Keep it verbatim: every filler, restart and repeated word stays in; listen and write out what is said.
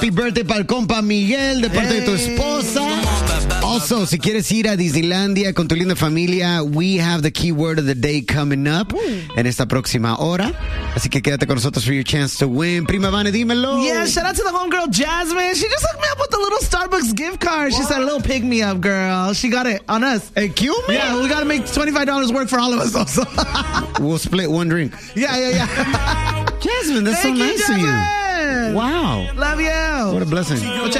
Happy birthday para el compa Miguel de parte de tu esposa. Also, si quieres ir a Disneylandia con tu linda familia, we have the keyword of the day coming up en esta próxima hora. Así que quédate con nosotros for your chance to win. Prima Vane, dímelo. Yeah, shout out to the homegirl Jasmine. She just hooked me up with the little Starbucks gift card. What? She said a little pick me up, girl. She got it on us. Hey, cue me? Yeah, we got to make twenty-five dollars work for all of us also. We'll split one drink. Yeah, yeah, yeah. Jasmine, that's Thank so you, nice Jasmine. of you. Wow. Love you. What a blessing. Go check